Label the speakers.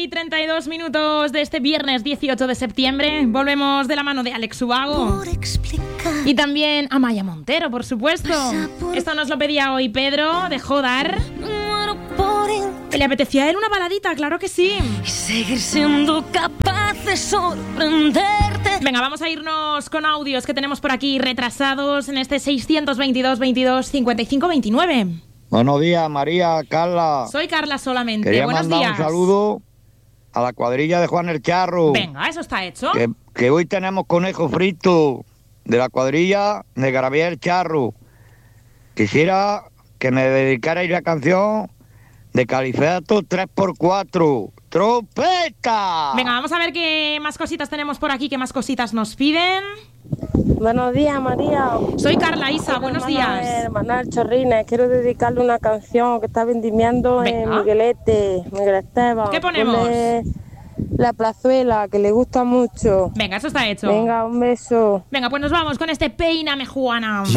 Speaker 1: 9:32 de este viernes 18 de septiembre. Volvemos de la mano de Alex Ubago y también Amaya Montero, por supuesto. Esto nos lo pedía hoy Pedro de Jodar. ¿Que le apetecía a él una baladita? Claro que sí.
Speaker 2: Y seguir siendo capaz de sorprenderte.
Speaker 1: Venga, vamos a irnos con audios que tenemos por aquí retrasados en este 622 22 55 29.
Speaker 3: Buenos días, María, Carla.
Speaker 1: Soy Carla solamente.
Speaker 3: Quería
Speaker 1: Buenos
Speaker 3: mandar
Speaker 1: días.
Speaker 3: un saludo a la cuadrilla de Juan el Charro.
Speaker 1: Venga, eso está hecho.
Speaker 3: Que hoy tenemos conejo frito de la cuadrilla de Gabriel el Charro. Quisiera que me dedicarais la canción de Califato 3x4. ¡Trompeta!
Speaker 1: Venga, vamos a ver qué más cositas tenemos por aquí, qué más cositas nos piden.
Speaker 4: Buenos días, María.
Speaker 1: Soy Carla Isa, buenos días.
Speaker 4: Manuel Chorrines, quiero dedicarle una canción que está vendimiando en Miguelete, Miguel Esteban.
Speaker 1: ¿Qué ponemos?
Speaker 4: Ponle La Plazuela, que le gusta mucho.
Speaker 1: Venga, eso está hecho.
Speaker 4: Venga, un beso.
Speaker 1: Venga, pues nos vamos con este Peíname, Juana.